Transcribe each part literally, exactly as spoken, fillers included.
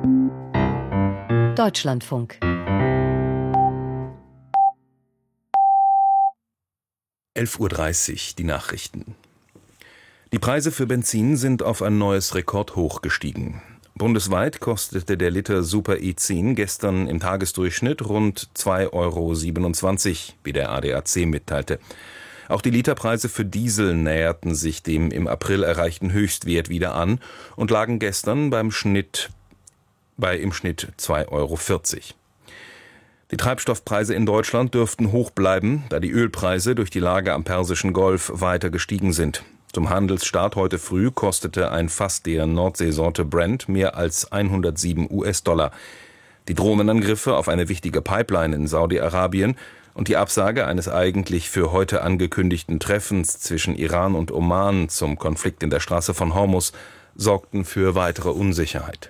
Deutschlandfunk. elf Uhr dreißig, die Nachrichten. Die Preise für Benzin sind auf ein neues Rekordhoch gestiegen. Bundesweit kostete der Liter Super E zehn gestern im Tagesdurchschnitt rund zwei Euro siebenundzwanzig, wie der A D A C mitteilte. Auch die Literpreise für Diesel näherten sich dem im April erreichten Höchstwert wieder an und lagen gestern beim Schnitt bei im Schnitt zwei Euro vierzig. Die Treibstoffpreise in Deutschland dürften hoch bleiben, da die Ölpreise durch die Lage am Persischen Golf weiter gestiegen sind. Zum Handelsstart heute früh kostete ein Fass der Nordseesorte Brent mehr als hundertsieben US-Dollar. Die Drohnenangriffe auf eine wichtige Pipeline in Saudi-Arabien und die Absage eines eigentlich für heute angekündigten Treffens zwischen Iran und Oman zum Konflikt in der Straße von Hormuz sorgten für weitere Unsicherheit.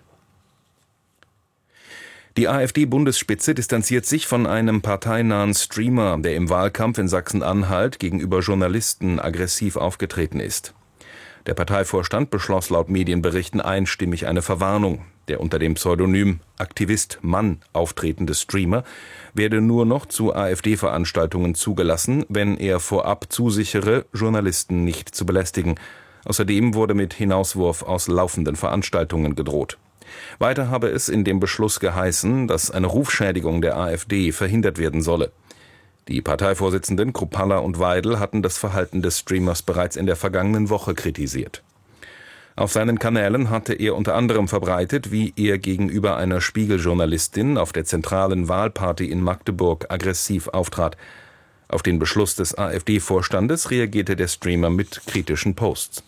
Die AfD-Bundesspitze distanziert sich von einem parteinahen Streamer, der im Wahlkampf in Sachsen-Anhalt gegenüber Journalisten aggressiv aufgetreten ist. Der Parteivorstand beschloss laut Medienberichten einstimmig eine Verwarnung. Der unter dem Pseudonym Aktivist Mann auftretende Streamer werde nur noch zu AfD-Veranstaltungen zugelassen, wenn er vorab zusichere, Journalisten nicht zu belästigen. Außerdem wurde mit Hinauswurf aus laufenden Veranstaltungen gedroht. Weiter habe es in dem Beschluss geheißen, dass eine Rufschädigung der AfD verhindert werden solle. Die Parteivorsitzenden Kruppalla und Weidel hatten das Verhalten des Streamers bereits in der vergangenen Woche kritisiert. Auf seinen Kanälen hatte er unter anderem verbreitet, wie er gegenüber einer Spiegel-Journalistin auf der zentralen Wahlparty in Magdeburg aggressiv auftrat. Auf den Beschluss des AfD-Vorstandes reagierte der Streamer mit kritischen Posts.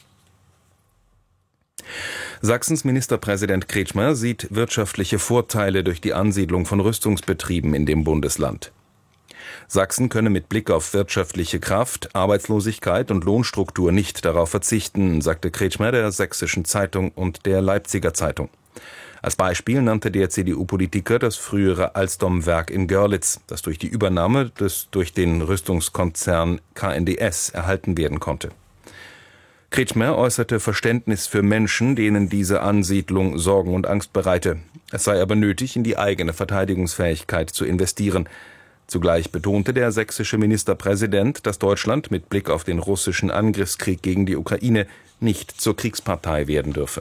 Sachsens Ministerpräsident Kretschmer sieht wirtschaftliche Vorteile durch die Ansiedlung von Rüstungsbetrieben in dem Bundesland. Sachsen könne mit Blick auf wirtschaftliche Kraft, Arbeitslosigkeit und Lohnstruktur nicht darauf verzichten, sagte Kretschmer der Sächsischen Zeitung und der Leipziger Zeitung. Als Beispiel nannte der C D U-Politiker das frühere Alstom-Werk in Görlitz, das durch die Übernahme des durch den Rüstungskonzern K N D S erhalten werden konnte. Kretschmer äußerte Verständnis für Menschen, denen diese Ansiedlung Sorgen und Angst bereite. Es sei aber nötig, in die eigene Verteidigungsfähigkeit zu investieren. Zugleich betonte der sächsische Ministerpräsident, dass Deutschland mit Blick auf den russischen Angriffskrieg gegen die Ukraine nicht zur Kriegspartei werden dürfe.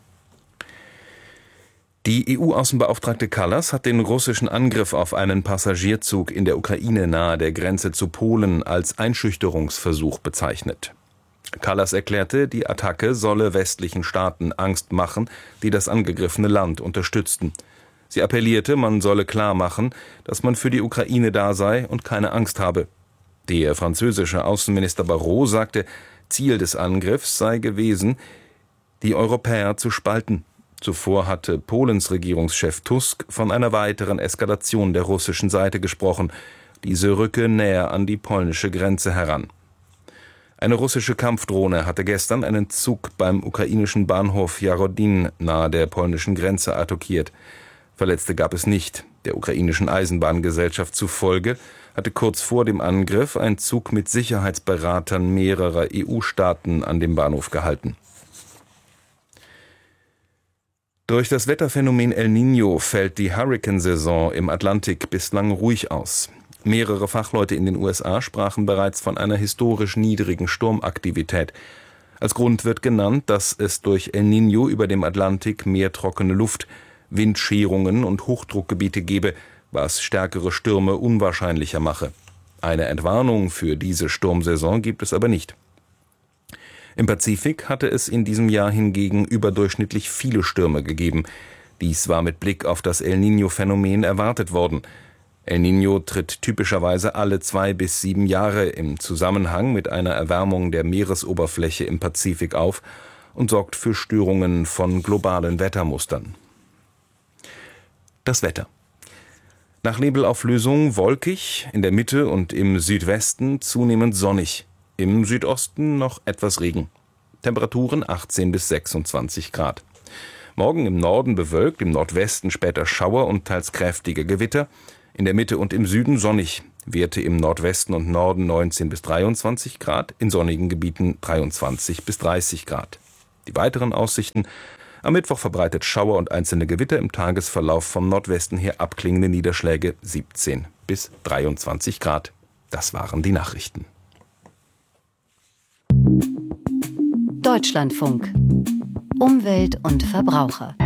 Die E U-Außenbeauftragte Kallas hat den russischen Angriff auf einen Passagierzug in der Ukraine nahe der Grenze zu Polen als Einschüchterungsversuch bezeichnet. Kallas erklärte, die Attacke solle westlichen Staaten Angst machen, die das angegriffene Land unterstützten. Sie appellierte, man solle klar machen, dass man für die Ukraine da sei und keine Angst habe. Der französische Außenminister Barrot sagte, Ziel des Angriffs sei gewesen, die Europäer zu spalten. Zuvor hatte Polens Regierungschef Tusk von einer weiteren Eskalation der russischen Seite gesprochen. Diese rücke näher an die polnische Grenze heran. Eine russische Kampfdrohne hatte gestern einen Zug beim ukrainischen Bahnhof Jarodin nahe der polnischen Grenze attackiert. Verletzte gab es nicht. Der ukrainischen Eisenbahngesellschaft zufolge hatte kurz vor dem Angriff ein Zug mit Sicherheitsberatern mehrerer E U-Staaten an dem Bahnhof gehalten. Durch das Wetterphänomen El Niño fällt die Hurrikansaison im Atlantik bislang ruhig aus. Mehrere Fachleute in den U S A sprachen bereits von einer historisch niedrigen Sturmaktivität. Als Grund wird genannt, dass es durch El Niño über dem Atlantik mehr trockene Luft, Windscherungen und Hochdruckgebiete gebe, was stärkere Stürme unwahrscheinlicher mache. Eine Entwarnung für diese Sturmsaison gibt es aber nicht. Im Pazifik hatte es in diesem Jahr hingegen überdurchschnittlich viele Stürme gegeben. Dies war mit Blick auf das El Niño-Phänomen erwartet worden. El Niño tritt typischerweise alle zwei bis sieben Jahre im Zusammenhang mit einer Erwärmung der Meeresoberfläche im Pazifik auf und sorgt für Störungen von globalen Wettermustern. Das Wetter. Nach Nebelauflösung wolkig, in der Mitte und im Südwesten zunehmend sonnig, im Südosten noch etwas Regen. Temperaturen achtzehn bis sechsundzwanzig Grad. Morgen im Norden bewölkt, im Nordwesten später Schauer und teils kräftige Gewitter. In der Mitte und im Süden sonnig. Werte im Nordwesten und Norden neunzehn bis dreiundzwanzig Grad, in sonnigen Gebieten dreiundzwanzig bis dreißig Grad. Die weiteren Aussichten: Am Mittwoch verbreitet Schauer und einzelne Gewitter, im Tagesverlauf vom Nordwesten her abklingende Niederschläge siebzehn bis dreiundzwanzig Grad. Das waren die Nachrichten. Deutschlandfunk. Umwelt und Verbraucher.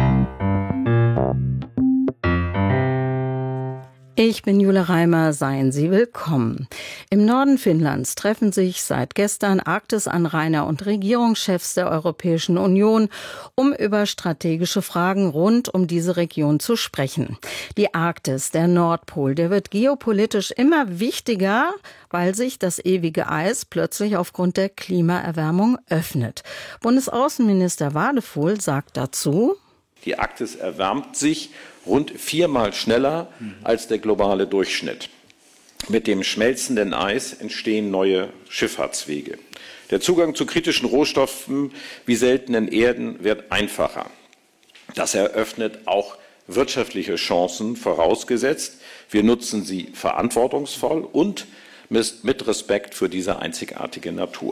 Ich bin Jule Reimer, seien Sie willkommen. Im Norden Finnlands treffen sich seit gestern Arktisanrainer und Regierungschefs der Europäischen Union, um über strategische Fragen rund um diese Region zu sprechen. Die Arktis, der Nordpol, der wird geopolitisch immer wichtiger, weil sich das ewige Eis plötzlich aufgrund der Klimaerwärmung öffnet. Bundesaußenminister Wadefuhl sagt dazu: Die Arktis erwärmt sich rund viermal schneller als der globale Durchschnitt. Mit dem schmelzenden Eis entstehen neue Schifffahrtswege. Der Zugang zu kritischen Rohstoffen wie seltenen Erden wird einfacher. Das eröffnet auch wirtschaftliche Chancen, vorausgesetzt, wir nutzen sie verantwortungsvoll und mit Respekt für diese einzigartige Natur.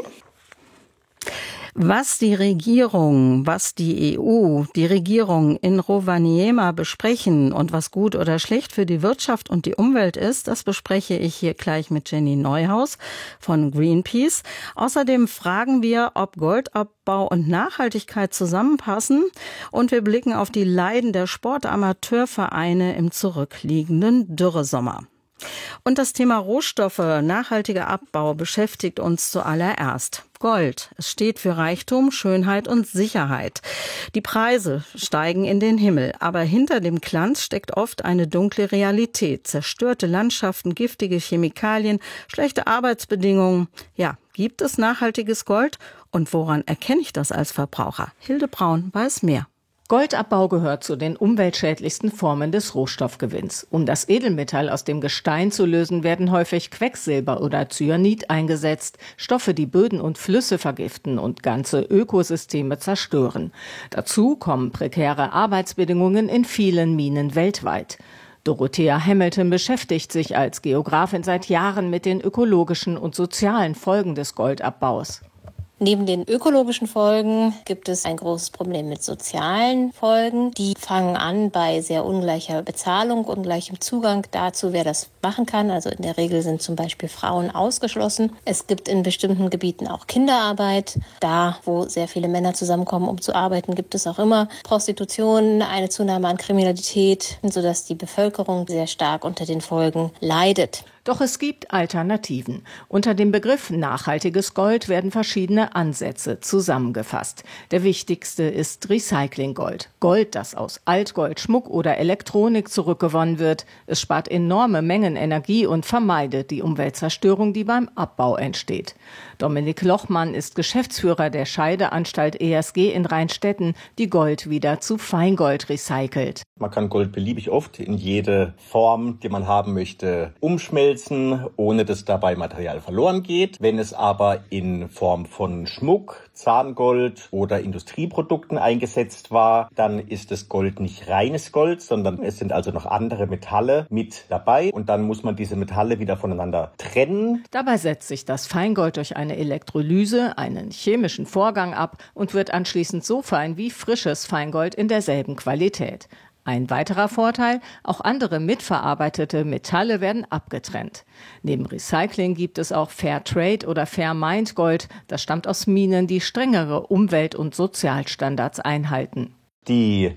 Was die Regierung, was die E U, die Regierung in Rovaniemi besprechen und was gut oder schlecht für die Wirtschaft und die Umwelt ist, das bespreche ich hier gleich mit Jenny Neuhaus von Greenpeace. Außerdem fragen wir, ob Goldabbau und Nachhaltigkeit zusammenpassen, und wir blicken auf die Leiden der Sportamateurvereine im zurückliegenden Dürresommer. Und das Thema Rohstoffe, nachhaltiger Abbau beschäftigt uns zuallererst. Gold. Es steht für Reichtum, Schönheit und Sicherheit. Die Preise steigen in den Himmel, aber hinter dem Glanz steckt oft eine dunkle Realität. Zerstörte Landschaften, giftige Chemikalien, schlechte Arbeitsbedingungen. Ja, gibt es nachhaltiges Gold? Und woran erkenne ich das als Verbraucher? Hilde Braun weiß mehr. Goldabbau gehört zu den umweltschädlichsten Formen des Rohstoffgewinns. Um das Edelmetall aus dem Gestein zu lösen, werden häufig Quecksilber oder Cyanid eingesetzt, Stoffe, die Böden und Flüsse vergiften und ganze Ökosysteme zerstören. Dazu kommen prekäre Arbeitsbedingungen in vielen Minen weltweit. Dorothea Hamilton beschäftigt sich als Geografin seit Jahren mit den ökologischen und sozialen Folgen des Goldabbaus. Neben den ökologischen Folgen gibt es ein großes Problem mit sozialen Folgen. Die fangen an bei sehr ungleicher Bezahlung, ungleichem Zugang dazu, wer das machen kann. Also in der Regel sind zum Beispiel Frauen ausgeschlossen. Es gibt in bestimmten Gebieten auch Kinderarbeit. Da, wo sehr viele Männer zusammenkommen, um zu arbeiten, gibt es auch immer Prostitution, eine Zunahme an Kriminalität, sodass die Bevölkerung sehr stark unter den Folgen leidet. Doch es gibt Alternativen. Unter dem Begriff nachhaltiges Gold werden verschiedene Ansätze zusammengefasst. Der wichtigste ist Recyclinggold. Gold, das aus Altgold, Schmuck oder Elektronik zurückgewonnen wird. Es spart enorme Mengen Energie und vermeidet die Umweltzerstörung, die beim Abbau entsteht. Dominik Lochmann ist Geschäftsführer der Scheideanstalt E S G in Rheinstetten, die Gold wieder zu Feingold recycelt. Man kann Gold beliebig oft in jede Form, die man haben möchte, umschmelzen, ohne dass dabei Material verloren geht. Wenn es aber in Form von Schmuck, Zahngold oder Industrieprodukten eingesetzt war, dann ist das Gold nicht reines Gold, sondern es sind also noch andere Metalle mit dabei. Und dann muss man diese Metalle wieder voneinander trennen. Dabei setzt sich das Feingold durch eine Elektrolyse, einen chemischen Vorgang ab und wird anschließend so fein wie frisches Feingold in derselben Qualität. Ein weiterer Vorteil, auch andere mitverarbeitete Metalle werden abgetrennt. Neben Recycling gibt es auch Fairtrade oder Fairmined Gold. Das stammt aus Minen, die strengere Umwelt- und Sozialstandards einhalten. Die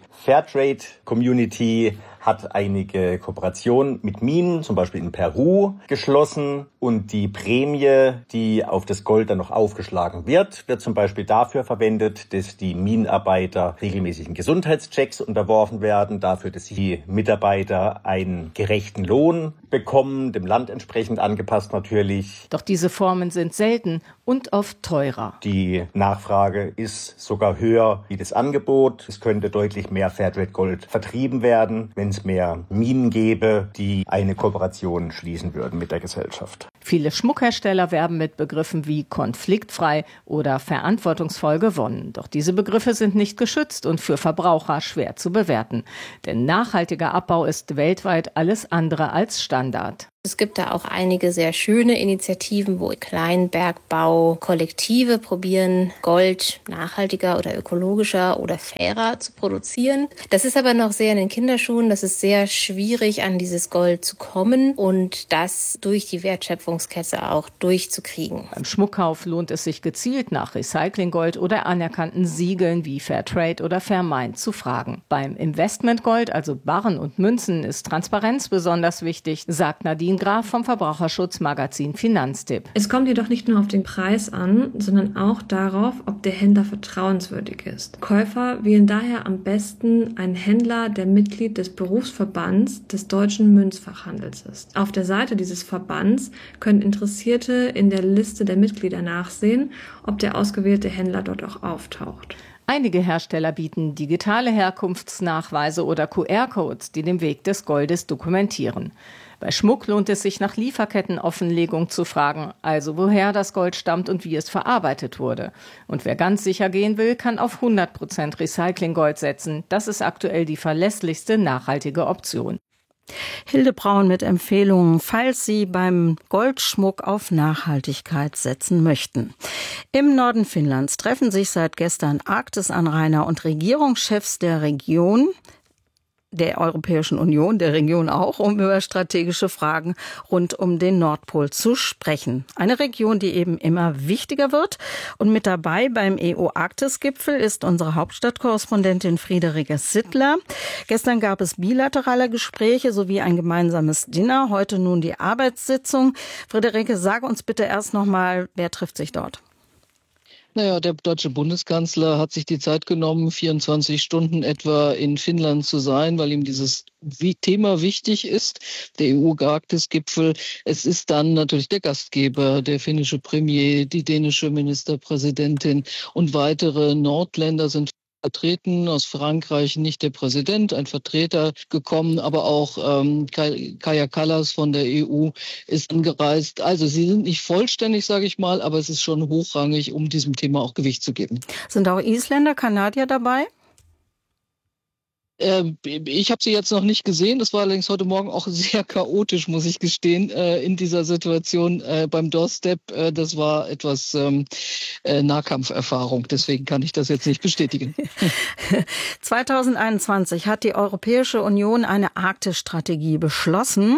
Fairtrade-Community hat einige Kooperationen mit Minen, zum Beispiel in Peru, geschlossen. Und die Prämie, die auf das Gold dann noch aufgeschlagen wird, wird zum Beispiel dafür verwendet, dass die Minenarbeiter regelmäßigen Gesundheitschecks unterworfen werden, dafür, dass die Mitarbeiter einen gerechten Lohn bekommen, dem Land entsprechend angepasst natürlich. Doch diese Formen sind selten und oft teurer. Die Nachfrage ist sogar höher wie das Angebot. Es könnte deutlich mehr Fairtrade-Gold vertrieben werden, wenn es mehr Minen gäbe, die eine Kooperation schließen würden mit der Gesellschaft. Viele Schmuckhersteller werben mit Begriffen wie konfliktfrei oder verantwortungsvoll gewonnen. Doch diese Begriffe sind nicht geschützt und für Verbraucher schwer zu bewerten. Denn nachhaltiger Abbau ist weltweit alles andere als Standard. Es gibt da auch einige sehr schöne Initiativen, wo Kleinbergbau-Kollektive probieren, Gold nachhaltiger oder ökologischer oder fairer zu produzieren. Das ist aber noch sehr in den Kinderschuhen. Das ist sehr schwierig, an dieses Gold zu kommen und das durch die Wertschöpfungskette auch durchzukriegen. Beim Schmuckkauf lohnt es sich gezielt nach Recyclinggold oder anerkannten Siegeln wie Fairtrade oder Fairmined zu fragen. Beim Investmentgold, also Barren und Münzen, ist Transparenz besonders wichtig, sagt Nadine Graf vom Verbraucherschutzmagazin Finanztipp. Es kommt jedoch nicht nur auf den Preis an, sondern auch darauf, ob der Händler vertrauenswürdig ist. Käufer wählen daher am besten einen Händler, der Mitglied des Berufsverbands des deutschen Münzfachhandels ist. Auf der Seite dieses Verbands können Interessierte in der Liste der Mitglieder nachsehen, ob der ausgewählte Händler dort auch auftaucht. Einige Hersteller bieten digitale Herkunftsnachweise oder Q R-Codes, die den Weg des Goldes dokumentieren. Bei Schmuck lohnt es sich, nach Lieferkettenoffenlegung zu fragen, also woher das Gold stammt und wie es verarbeitet wurde. Und wer ganz sicher gehen will, kann auf hundert Prozent Recyclinggold setzen. Das ist aktuell die verlässlichste nachhaltige Option. Hilde Braun mit Empfehlungen, falls Sie beim Goldschmuck auf Nachhaltigkeit setzen möchten. Im Norden Finnlands treffen sich seit gestern Arktisanrainer und Regierungschefs der Region, der Europäischen Union, der Region auch, um über strategische Fragen rund um den Nordpol zu sprechen. Eine Region, die eben immer wichtiger wird. Und mit dabei beim E U-Arktis-Gipfel ist unsere Hauptstadtkorrespondentin Friederike Sittler. Gestern gab es bilaterale Gespräche sowie ein gemeinsames Dinner. Heute nun die Arbeitssitzung. Friederike, sag uns bitte erst noch mal, wer trifft sich dort? Naja, der deutsche Bundeskanzler hat sich die Zeit genommen, vierundzwanzig Stunden etwa in Finnland zu sein, weil ihm dieses Thema wichtig ist, der E U-Arktis-Gipfel. Es ist dann natürlich der Gastgeber, der finnische Premier, die dänische Ministerpräsidentin und weitere Nordländer sind vertreten, aus Frankreich nicht der Präsident, ein Vertreter gekommen, aber auch ähm, Kaja Kallas von der E U ist angereist. Also sie sind nicht vollständig, sage ich mal, aber es ist schon hochrangig, um diesem Thema auch Gewicht zu geben. Sind auch Isländer, Kanadier dabei? Ich habe sie jetzt noch nicht gesehen. Das war allerdings heute Morgen auch sehr chaotisch, muss ich gestehen, in dieser Situation beim Doorstep. Das war etwas Nahkampferfahrung. Deswegen kann ich das jetzt nicht bestätigen. zwanzig einundzwanzig hat die Europäische Union eine Arktisstrategie beschlossen.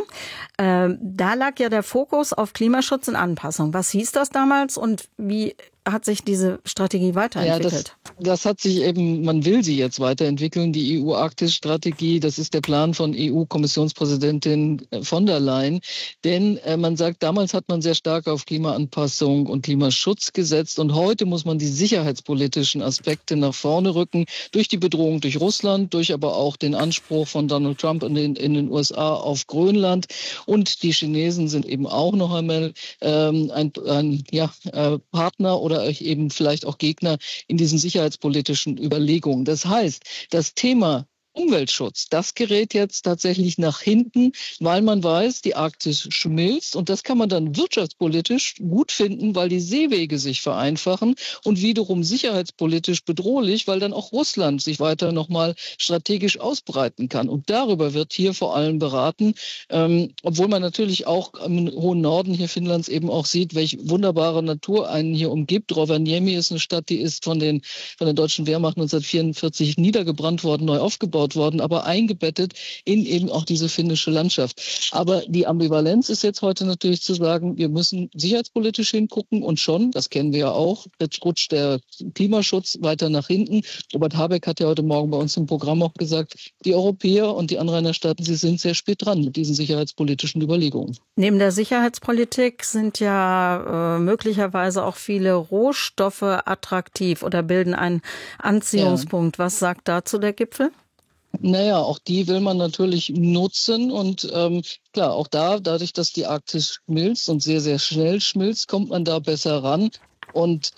Da lag ja der Fokus auf Klimaschutz und Anpassung. Was hieß das damals und wie hat sich diese Strategie weiterentwickelt? Ja, das, das hat sich eben, man will sie jetzt weiterentwickeln, die E U-Arktis-Strategie. Das ist der Plan von E U-Kommissionspräsidentin von der Leyen. Denn äh, man sagt, damals hat man sehr stark auf Klimaanpassung und Klimaschutz gesetzt. Und heute muss man die sicherheitspolitischen Aspekte nach vorne rücken. Durch die Bedrohung durch Russland, durch aber auch den Anspruch von Donald Trump in den, in den U S A auf Grönland. Und die Chinesen sind eben auch noch einmal ähm, ein, ein ja, äh, Partner oder oder eben vielleicht auch Gegner in diesen sicherheitspolitischen Überlegungen. Das heißt, das Thema Umweltschutz, das gerät jetzt tatsächlich nach hinten, weil man weiß, die Arktis schmilzt und das kann man dann wirtschaftspolitisch gut finden, weil die Seewege sich vereinfachen und wiederum sicherheitspolitisch bedrohlich, weil dann auch Russland sich weiter nochmal strategisch ausbreiten kann. Und darüber wird hier vor allem beraten, ähm, obwohl man natürlich auch im hohen Norden hier Finnlands eben auch sieht, welche wunderbare Natur einen hier umgibt. Rovaniemi ist eine Stadt, die ist von den, von der deutschen Wehrmacht neunzehnhundertvierundvierzig niedergebrannt worden, neu aufgebaut worden, aber eingebettet in eben auch diese finnische Landschaft. Aber die Ambivalenz ist jetzt heute natürlich zu sagen, wir müssen sicherheitspolitisch hingucken und schon, das kennen wir ja auch, jetzt rutscht der Klimaschutz weiter nach hinten. Robert Habeck hat ja heute Morgen bei uns im Programm auch gesagt, die Europäer und die Anrainerstaaten, sie sind sehr spät dran mit diesen sicherheitspolitischen Überlegungen. Neben der Sicherheitspolitik sind ja äh, möglicherweise auch viele Rohstoffe attraktiv oder bilden einen Anziehungspunkt. Ja. Was sagt dazu der Gipfel? Naja, auch die will man natürlich nutzen und ähm, klar, auch da, dadurch, dass die Arktis schmilzt und sehr, sehr schnell schmilzt, kommt man da besser ran. Und ähm,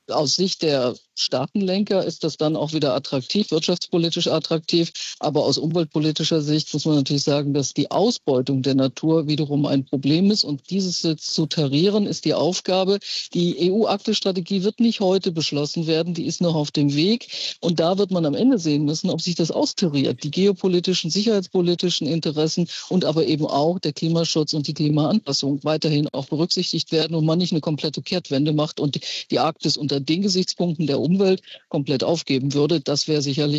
Aus Sicht der Staatenlenker ist das dann auch wieder attraktiv, wirtschaftspolitisch attraktiv. Aber aus umweltpolitischer Sicht muss man natürlich sagen, dass die Ausbeutung der Natur wiederum ein Problem ist. Und dieses jetzt zu tarieren, ist die Aufgabe. Die E U-Arktis-Strategie wird nicht heute beschlossen werden. Die ist noch auf dem Weg. Und da wird man am Ende sehen müssen, ob sich das austariert. Die geopolitischen, sicherheitspolitischen Interessen und aber eben auch der Klimaschutz und die Klimaanpassung weiterhin auch berücksichtigt werden und man nicht eine komplette Kehrtwende macht und die Arktis unter den Gesichtspunkten der Umwelt komplett aufgeben würde. Das wäre sicherlich